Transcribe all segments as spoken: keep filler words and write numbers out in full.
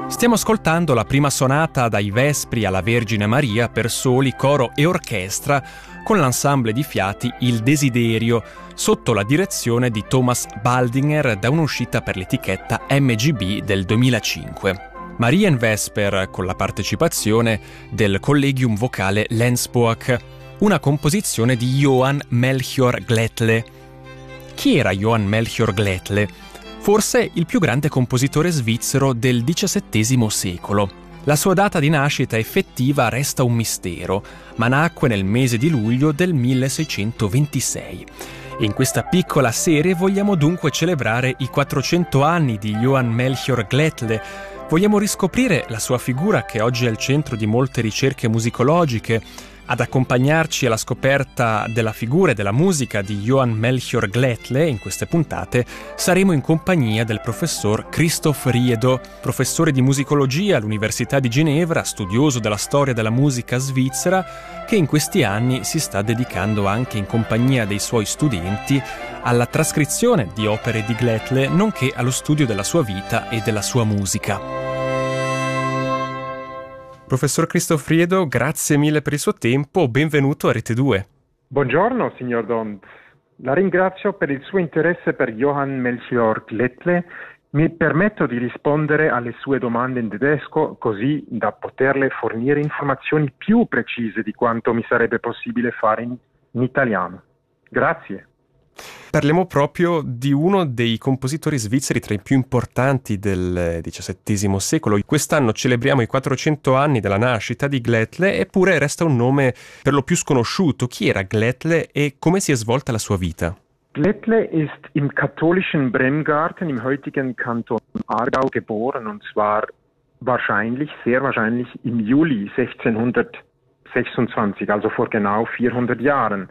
Stiamo ascoltando la prima sonata dai Vespri alla Vergine Maria per soli, coro e orchestra con l'ensemble di fiati Il Desiderio, sotto la direzione di Thomas Baldinger da un'uscita per l'etichetta M G B del duemilacinque. Marienvesper con la partecipazione del Collegium Vocale Lensburg, una composizione di Johann Melchior Glättle. Chi era Johann Melchior Glättle? Forse il più grande compositore svizzero del diciassettesimo secolo. La sua data di nascita effettiva resta un mistero, ma nacque nel mese di luglio del milleseicentoventisei. In questa piccola serie vogliamo dunque celebrare i quattrocento anni di Johann Melchior Glättle. Vogliamo riscoprire la sua figura che oggi è al centro di molte ricerche musicologiche. Ad accompagnarci alla scoperta della figura e della musica di Johann Melchior Glättle in queste puntate saremo in compagnia del professor Christoph Riedo, professore di musicologia all'Università di Ginevra, studioso della storia della musica svizzera, che in questi anni si sta dedicando anche in compagnia dei suoi studenti alla trascrizione di opere di Glättle, nonché allo studio della sua vita e della sua musica. Professor Christoph Riedo, grazie mille per il suo tempo, benvenuto a Rete due. Buongiorno, signor Dont. La ringrazio per il suo interesse per Johann Melchior Glättle. Mi permetto di rispondere alle sue domande in tedesco, così da poterle fornire informazioni più precise di quanto mi sarebbe possibile fare in, in italiano. Grazie. Parliamo proprio di uno dei compositori svizzeri tra i più importanti del diciassettesimo secolo. Quest'anno celebriamo i quattrocento anni della nascita di Glättle, eppure resta un nome per lo più sconosciuto. Chi era Glättle e come si è svolta la sua vita? Glättle ist im katholischen Bremgarten im heutigen Kanton Aargau geboren, und zwar wahrscheinlich, sehr wahrscheinlich im Juli sechzehnhundertsechsundzwanzig, also vor genau vierhundert Jahren.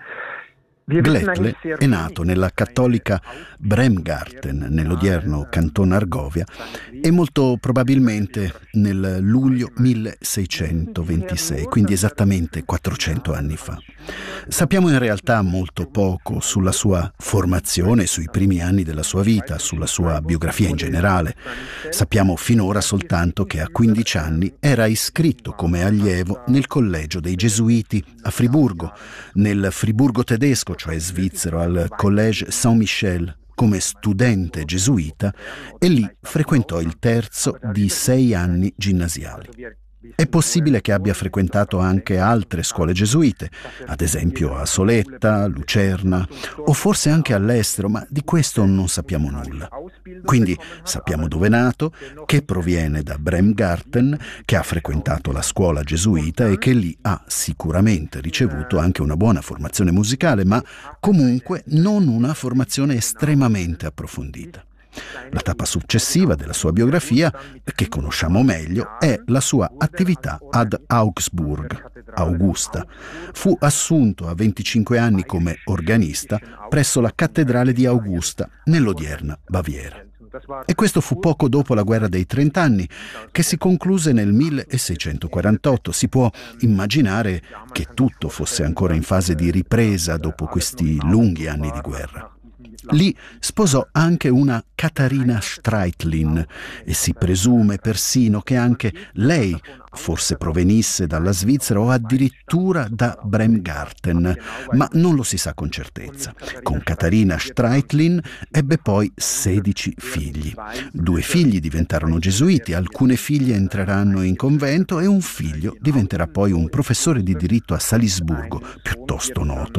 Glättle è nato nella cattolica Bremgarten, nell'odierno Canton Argovia, e molto probabilmente nel luglio milleseicentoventisei, quindi esattamente quattrocento anni fa. Sappiamo in realtà molto poco sulla sua formazione, sui primi anni della sua vita, sulla sua biografia in generale. Sappiamo finora soltanto che a quindici anni era iscritto come allievo nel collegio dei Gesuiti a Friburgo, nel Friburgo tedesco, cioè svizzero, al Collège Saint-Michel, come studente gesuita, e lì frequentò il terzo di sei anni ginnasiali. È possibile che abbia frequentato anche altre scuole gesuite, ad esempio a Soletta, Lucerna, o forse anche all'estero, ma di questo non sappiamo nulla. Quindi sappiamo dove è nato, che proviene da Bremgarten, che ha frequentato la scuola gesuita e che lì ha sicuramente ricevuto anche una buona formazione musicale, ma comunque non una formazione estremamente approfondita. La tappa successiva della sua biografia, che conosciamo meglio, è la sua attività ad Augsburg, Augusta. Fu assunto a venticinque anni come organista presso la cattedrale di Augusta, nell'odierna Baviera. E questo fu poco dopo la guerra dei trent'anni, che si concluse nel milleseicentoquarantotto. Si può immaginare che tutto fosse ancora in fase di ripresa dopo questi lunghi anni di guerra. Lì sposò anche una Katharina Streitlin e si presume persino che anche lei forse provenisse dalla Svizzera o addirittura da Bremgarten, ma non lo si sa con certezza. Con Katharina Streitlin ebbe poi sedici figli. Due figli diventarono gesuiti, alcune figlie entreranno in convento e un figlio diventerà poi un professore di diritto a Salisburgo, piuttosto noto.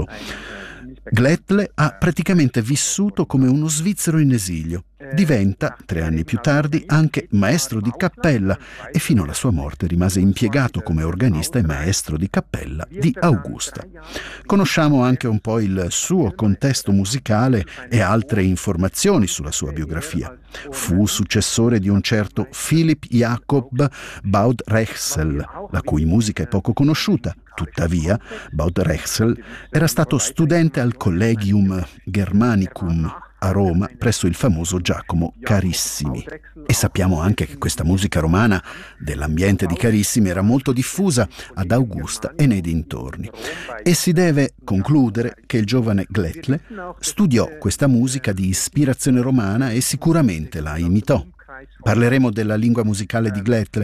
Glättle ha praticamente vissuto come uno svizzero in esilio. Diventa, tre anni più tardi, anche maestro di cappella e fino alla sua morte rimase impiegato come organista e maestro di cappella di Augusta. Conosciamo anche un po' il suo contesto musicale e altre informazioni sulla sua biografia. Fu successore di un certo Philipp Jakob Baudrechsel, la cui musica è poco conosciuta. Tuttavia, Baudrechsel era stato studente al Collegium Germanicum a Roma presso il famoso Giacomo Carissimi. E sappiamo anche che questa musica romana dell'ambiente di Carissimi era molto diffusa ad Augusta e nei dintorni. E si deve concludere che il giovane Glättle studiò questa musica di ispirazione romana e sicuramente la imitò. Parleremo della lingua musicale di Glettle,